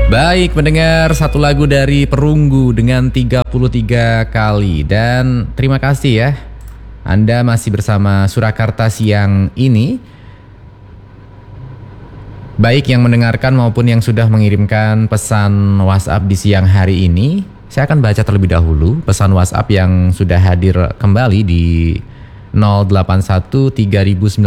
Baik, mendengar satu lagu dari Perunggu dengan 33 kali. Dan terima kasih ya, Anda masih bersama Surakarta siang ini. Baik yang mendengarkan maupun yang sudah mengirimkan pesan WhatsApp di siang hari ini. Saya akan baca terlebih dahulu pesan WhatsApp yang sudah hadir kembali di 081 3900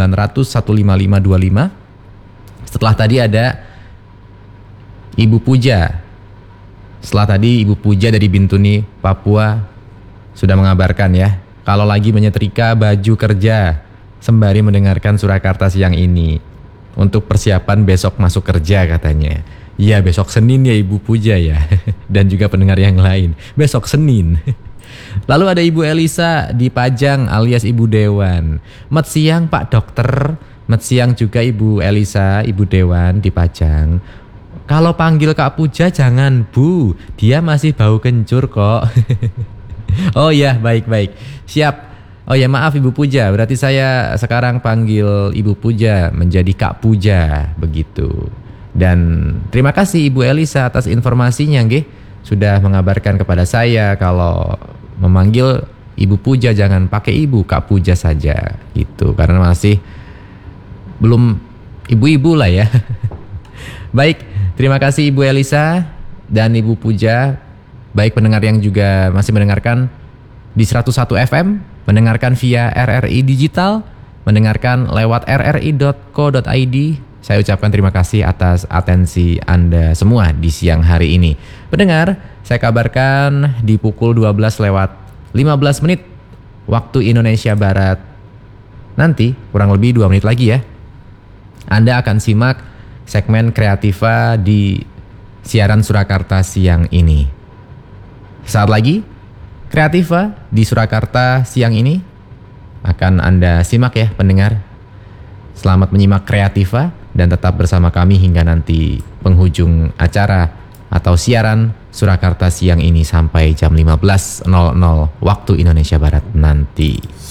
15525. Setelah tadi ada Ibu Puja. Setelah tadi Ibu Puja dari Bintuni, Papua sudah mengabarkan ya, kalau lagi menyetrika baju kerja sembari mendengarkan Surakarta siang ini untuk persiapan besok masuk kerja katanya. Iya, besok Senin ya Ibu Puja ya. Dan juga pendengar yang lain, besok Senin. Lalu ada Ibu Elisa di Pajang alias Ibu Dewan. Mat siang Pak Dokter. Mat siang juga Ibu Elisa, Ibu Dewan di Pajang. Kalau panggil Kak Puja jangan Bu, dia masih bau kencur kok. Oh ya, baik-baik. Siap. Oh ya, maaf Ibu Puja, berarti saya sekarang panggil Ibu Puja menjadi Kak Puja, begitu. Dan terima kasih Ibu Elisa atas informasinya, nggih. Sudah mengabarkan kepada saya kalau memanggil Ibu Puja jangan pakai Ibu, Kak Puja saja, gitu. Karena masih belum ibu-ibu lah ya. Baik, terima kasih Ibu Elisa dan Ibu Puja. Baik pendengar yang juga masih mendengarkan di 101 FM, mendengarkan via RRI Digital, mendengarkan lewat rri.co.id. Saya ucapkan terima kasih atas atensi Anda semua di siang hari ini. Pendengar, saya kabarkan di pukul 12 lewat 15 menit waktu Indonesia Barat. Nanti kurang lebih 2 menit lagi ya, Anda akan simak segmen Kreativa di siaran Surakarta siang ini. Saat lagi Kreativa di Surakarta siang ini akan Anda simak ya pendengar. Selamat menyimak Kreativa dan tetap bersama kami hingga nanti penghujung acara atau siaran Surakarta siang ini sampai jam 15.00 waktu Indonesia Barat nanti.